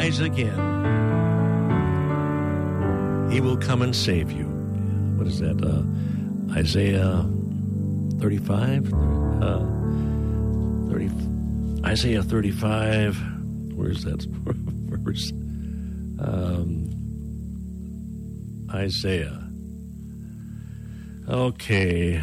rise again, he will come and save you. What is that? Isaiah 35? 30, Isaiah 35. Where's that verse? Isaiah. Okay.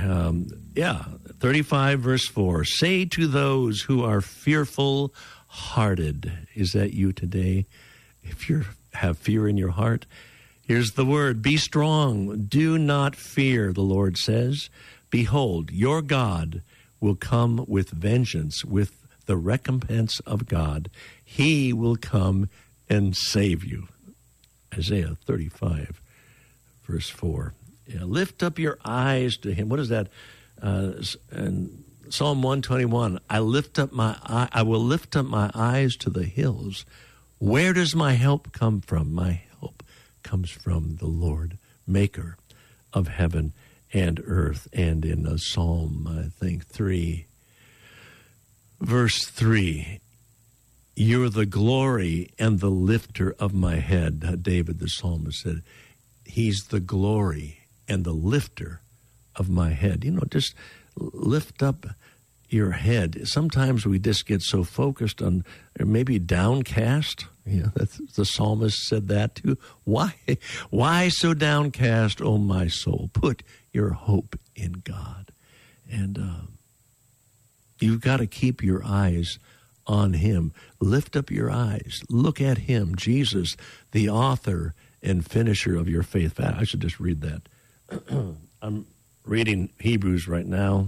35 verse 4. Say to those who are fearful-hearted. Is that you today? If you have fear in your heart, here's the word. Be strong. Do not fear, the Lord says. Behold, your God will come with vengeance, with the recompense of God. He will come and save you. Isaiah 35, verse 4. Yeah, lift up your eyes to him. What is that? And Psalm 121, I will lift up my eyes to the hills. Where does my help come from? My help comes from the Lord, maker of heaven and earth. And in Psalm, I think, 3, verse 3, you're the glory and the lifter of my head. David the psalmist said, he's the glory and the lifter of my head. Just lift up your head. Sometimes we just get so focused on, or maybe downcast. The psalmist said that too. Why so downcast, O my soul? Put your hope in God. And you've got to keep your eyes on him. Lift up your eyes. Look at him, Jesus, the author and finisher of your faith. I should just read that. I'm reading Hebrews right now,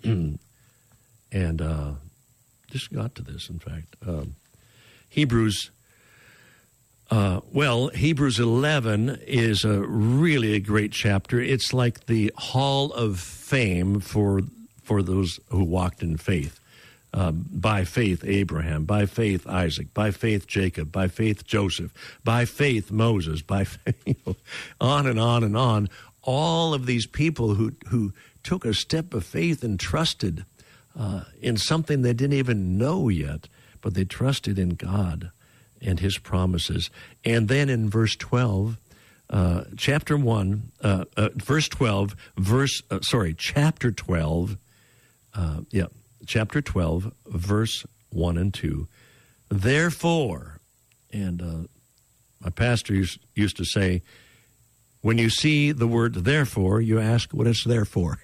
and just got to this, in fact. Hebrews 11 is really a great chapter. It's like the hall of fame for those who walked in faith. By faith, Abraham. By faith, Isaac. By faith, Jacob. By faith, Joseph. By faith, Moses. By faith, on and on and on. All of these people who took a step of faith and trusted in something they didn't even know yet, but they trusted in God and his promises. And then in verse 12, chapter 12, verse 1 and 2. Therefore, and my pastor used to say, when you see the word therefore, you ask what it's there for.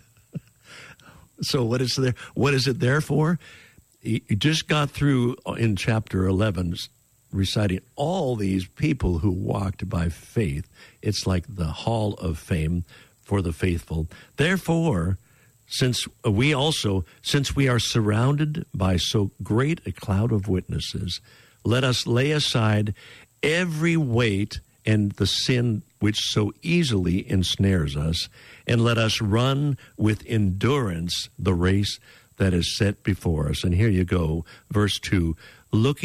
So what is it there for? He just got through in chapter 11 reciting all these people who walked by faith. It's like the hall of fame for the faithful. Therefore, since we are surrounded by so great a cloud of witnesses, let us lay aside every weight and the sin which so easily ensnares us, and let us run with endurance the race that is set before us. And here you go, verse 2, looking